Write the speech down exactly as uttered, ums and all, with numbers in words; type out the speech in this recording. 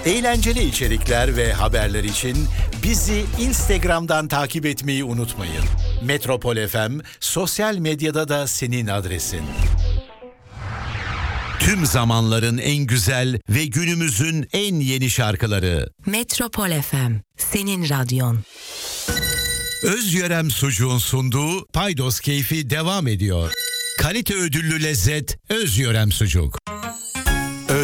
Eğlenceli içerikler ve haberler için bizi Instagram'dan takip etmeyi unutmayın. Metropol F M sosyal medyada da senin adresin. Tüm zamanların en güzel ve günümüzün en yeni şarkıları. Metropol F M, senin radyon. Özyörem Sucuğun sunduğu Paydos Keyfi devam ediyor. Kalite ödüllü lezzet Özyörem Sucuk.